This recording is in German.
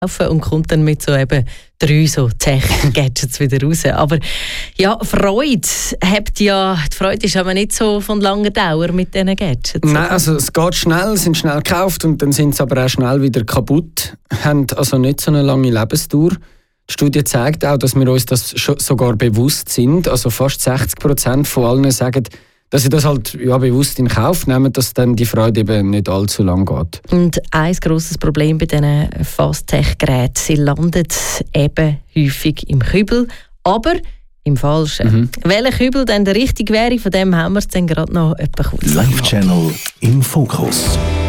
kaufen und kommt dann mit so eben 3 so Tech-Gadgets wieder raus. Aber ja, die Freude ist aber nicht so von langer Dauer mit diesen Gadgets. Nein, also es geht schnell, sind schnell gekauft und dann sind sie aber auch schnell wieder kaputt. Haben also nicht so eine lange Lebensdauer. Die Studie zeigt auch, dass wir uns das sogar bewusst sind. Also fast 60% von allen sagen, dass sie das halt bewusst in Kauf nehmen, dass dann die Freude eben nicht allzu lang geht. Und ein grosses Problem bei diesen Fast-Tech-Geräten, sie landen eben häufig im Kübel, aber im Falschen. Welcher Kübel dann der richtige wäre, von dem haben wir es dann gerade noch etwa kurz. Live Channel im Fokus.